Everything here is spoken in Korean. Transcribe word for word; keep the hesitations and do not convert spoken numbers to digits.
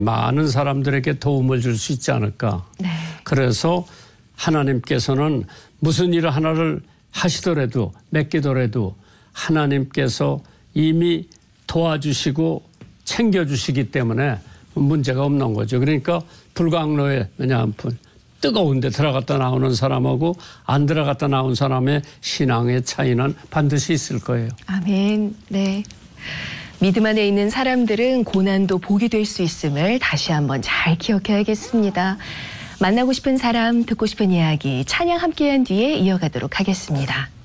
많은 사람들에게 도움을 줄 수 있지 않을까. 네. 그래서 하나님께서는 무슨 일 하나를 하시더라도 맡기더라도 하나님께서 이미 도와주시고 챙겨주시기 때문에 문제가 없는 거죠. 그러니까 불광로에 왜냐하면 뜨거운 데 들어갔다 나오는 사람하고 안 들어갔다 나온 사람의 신앙의 차이는 반드시 있을 거예요. 아멘. 네. 믿음 안에 있는 사람들은 고난도 복이 될 수 있음을 다시 한번 잘 기억해야겠습니다. 만나고 싶은 사람, 듣고 싶은 이야기, 찬양 함께한 뒤에 이어가도록 하겠습니다.